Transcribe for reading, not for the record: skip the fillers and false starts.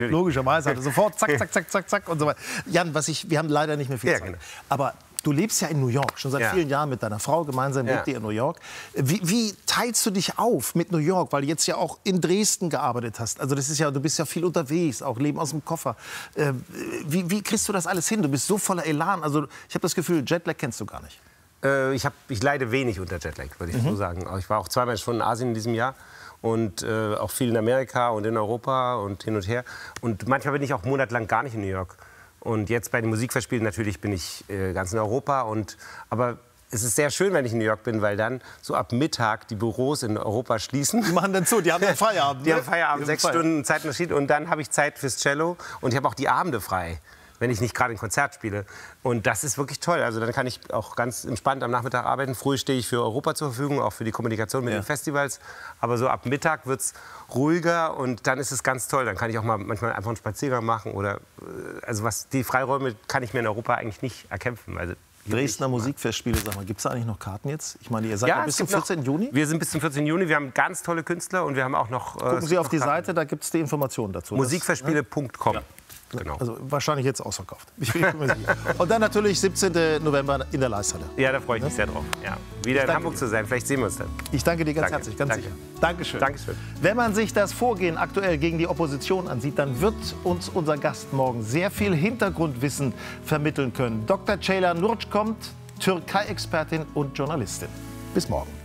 Logischerweise hat er sofort zack, zack, zack, zack, zack und so weiter. Jan, wir haben leider nicht mehr viel Zeit. Genau. Aber du lebst ja in New York, schon seit vielen Jahren mit deiner Frau gemeinsam lebt ihr in New York. Wie teilst du dich auf mit New York, weil du jetzt ja auch in Dresden gearbeitet hast? Also das ist ja, du bist ja viel unterwegs, auch Leben aus dem Koffer. Wie kriegst du das alles hin? Du bist so voller Elan. Also ich habe das Gefühl, Jetlag kennst du gar nicht. Ich leide wenig unter Jetlag, würde ich so sagen. Ich war auch zweimal schon in Asien in diesem Jahr. Und auch viel in Amerika und in Europa und hin und her. Und manchmal bin ich auch monatelang gar nicht in New York. Und jetzt bei den Musikfestspielen natürlich bin ich ganz in Europa. Aber es ist sehr schön, wenn ich in New York bin, weil dann so ab Mittag die Büros in Europa schließen. Die machen dann zu, die haben dann Feierabend. Die haben Feierabend, 6 Stunden Zeitunterschied. Und dann habe ich Zeit fürs Cello und ich habe auch die Abende frei, wenn ich nicht gerade ein Konzert spiele. Und das ist wirklich toll. Also dann kann ich auch ganz entspannt am Nachmittag arbeiten. Früh stehe ich für Europa zur Verfügung, auch für die Kommunikation mit den Festivals. Aber so ab Mittag wird es ruhiger und dann ist es ganz toll. Dann kann ich auch mal manchmal einfach einen Spaziergang machen. Oder, also die Freiräume kann ich mir in Europa eigentlich nicht erkämpfen. Also Dresdner Musikfestspiele, sag mal, gibt es da eigentlich noch Karten jetzt? Ich meine, ihr seid ja bis zum 14. Juni? Wir sind bis zum 14. Juni. Wir haben ganz tolle Künstler und wir haben auch noch... Gucken Sie auf die Seite, da gibt es die Informationen dazu. Musikfestspiele.com. Ja. Genau. Also wahrscheinlich jetzt ausverkauft. Und dann natürlich 17. November in der Leisthalle. Ja, da freue ich mich sehr drauf. Ja. Wieder in Hamburg zu sein, vielleicht sehen wir uns dann. Ich danke dir ganz herzlich, ganz sicher. Dankeschön. Dankeschön. Wenn man sich das Vorgehen aktuell gegen die Opposition ansieht, dann wird uns unser Gast morgen sehr viel Hintergrundwissen vermitteln können. Dr. Ceylan Nurc kommt, Türkei-Expertin und Journalistin. Bis morgen.